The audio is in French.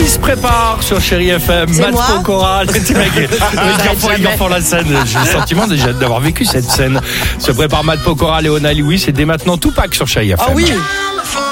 se prépare sur Chéri FM. C'est Matt moi Pokora, il en font la scène. J'ai le sentiment déjà d'avoir vécu cette scène. Se prépare Matt Pokora, Léona Lewis et dès maintenant Tupac sur Chéri FM. Ah oui.